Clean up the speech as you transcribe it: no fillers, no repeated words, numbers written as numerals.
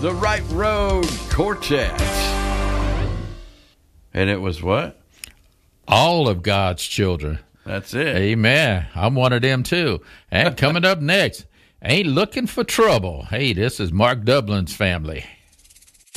The Right Road Quartet. And it was what? All of God's children. That's it. Amen. I'm one of them too. And coming up next, Ain't Looking for Trouble. Hey, this is Mark Dublin's family.